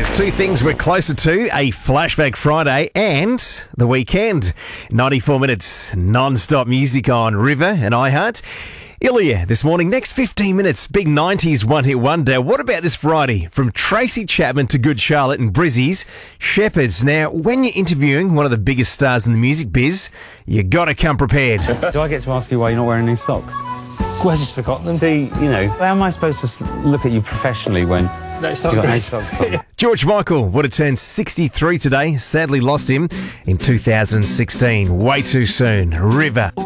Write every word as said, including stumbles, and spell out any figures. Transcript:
There's two things we're closer to, a Flashback Friday and the weekend. ninety-four minutes non-stop music on River and iHeart. Ilya this morning, next fifteen minutes, big nineties one-hit wonder. What about this Friday? From Tracy Chapman to Good Charlotte and Brizzy's Shepherds. Now, when you're interviewing one of the biggest stars in the music biz, you got to come prepared. Do I get to ask you why you're not wearing any socks? Well, I just forgot them. See, you know, how am I supposed to s- look at you professionally when No, it's not you've got no great. socks on? George Michael would have turned sixty-three today. Sadly lost him in two thousand sixteen. Way too soon. River.